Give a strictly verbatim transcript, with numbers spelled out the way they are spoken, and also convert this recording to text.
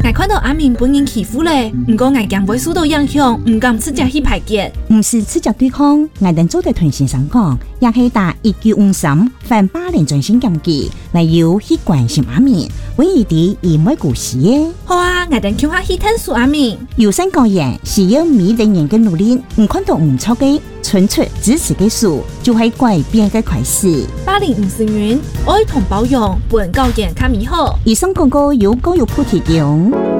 我看到阿明本人欺负咧，不过我惊会受到影响，唔敢直接去排解。 唔是直接对抗，我能做对同先生讲，也是打一九五三反霸凌专线监记，来由去关心阿明，为伊哋而唔会故事嘅。 好啊，我等叫下去探索阿明。 有心教人是要每人人嘅努力，唔看到唔错嘅，纯粹支持嘅事，就係改變嘅開始。 霸凌唔是冤，愛同包容，本教人較美好。 以上廣告由教育部提供。